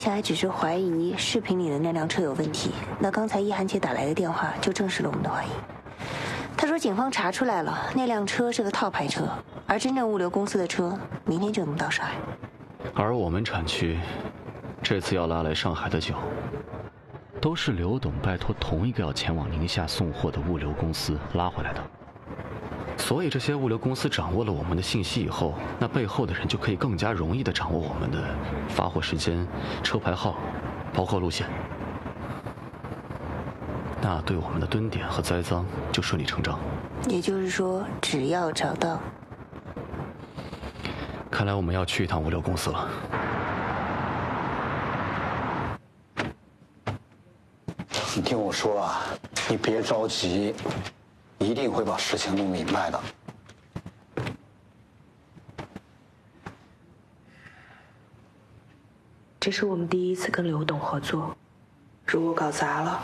小艾只是怀疑视频里的那辆车有问题。那刚才一涵姐打来的电话就证实了我们的怀疑。她说警方查出来了，那辆车是个套牌车，而真正物流公司的车明天就能到上海。 而我们产区这次要拉来上海的酒，都是刘董拜托同一个要前往宁夏送货的物流公司拉回来的。所以这些物流公司掌握了我们的信息以后，那背后的人就可以更加容易地掌握我们的发货时间、车牌号，包括路线。那对我们的蹲点和栽赃就顺理成章。 也就是说，只要找到…… 看来我们要去一趟物流公司了。 你听我说啊，你别着急，一定会把事情弄明白的。 这是我们第一次跟刘董合作，如果搞砸了，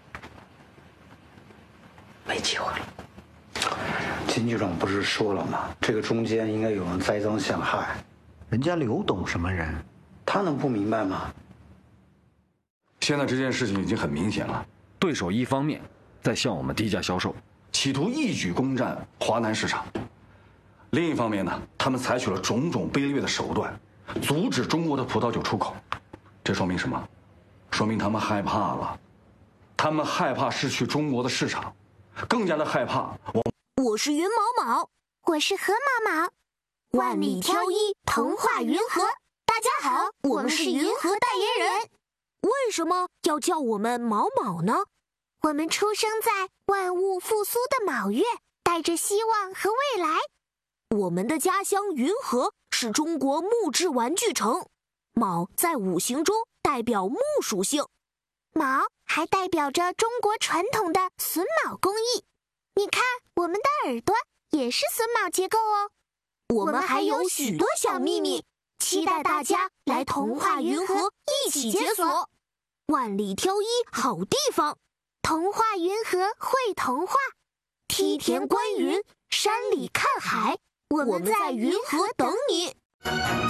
没机会了。 金局长不是说了吗？这个中间应该有人栽赃陷害。人家刘董什么人？他能不明白吗？ 现在这件事情已经很明显了，对手一方面在向我们低价销售，企图一举攻占华南市场；另一方面呢，他们采取了种种卑劣的手段，阻止中国的葡萄酒出口。这说明什么？说明他们害怕了，他们害怕失去中国的市场，更加的害怕我是云毛毛，我是河毛毛，万里挑一，童话云和。大家好，我们是云和代言人。为什么要叫我们毛毛呢？我们出生在万物复苏的卯月，带着希望和未来。我们的家乡云和是中国木质玩具城，卯在五行中代表木属性，卯还代表着中国传统的榫卯工艺。你看，我们的耳朵也是榫卯结构哦。我们还有许多小秘密，期待大家来童话云和一起解锁。万里挑一好地方，童话云和会童话，梯田观云，山里看海，我们在云和等你。